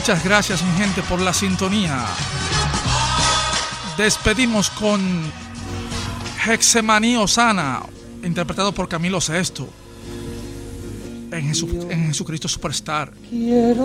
Muchas gracias, mi gente, por la sintonía. Despedimos con Hexemaní Osana, interpretado por Camilo Sesto, en Jesucristo Superstar.